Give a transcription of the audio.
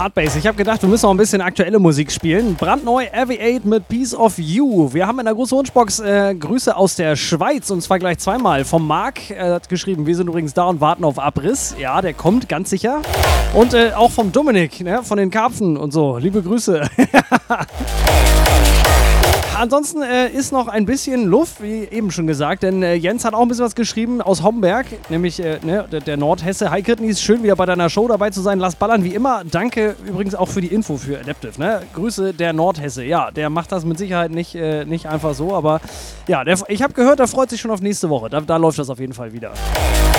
Hardbase. Ich habe gedacht, wir müssen noch ein bisschen aktuelle Musik spielen. Brandneu Aviate mit Piece of You. Wir haben in der großen Wunschbox Grüße aus der Schweiz und zwar gleich zweimal. Vom Marc, er hat geschrieben, wir sind übrigens da und warten auf Abriss. Ja, der kommt, ganz sicher. Und auch vom Dominik, ne, von den Karpfen und so. Liebe Grüße. Ansonsten ist noch ein bisschen Luft, wie eben schon gesagt, denn Jens hat auch ein bisschen was geschrieben aus Homberg, nämlich der Nordhesse. Hi Kritnis, schön wieder bei deiner Show dabei zu sein. Lass ballern wie immer. Danke übrigens auch für die Info für Adaptive. Ne? Grüße der Nordhesse. Ja, der macht das mit Sicherheit nicht einfach so, aber ja, ich habe gehört, der freut sich schon auf nächste Woche. Da läuft das auf jeden Fall wieder.